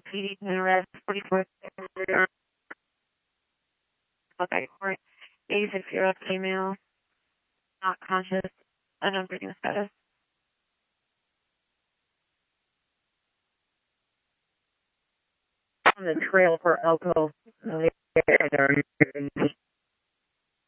PD to arrest 44 by court, 86-year-old female, not conscious, unknown breathing status. On the trail for alcohol.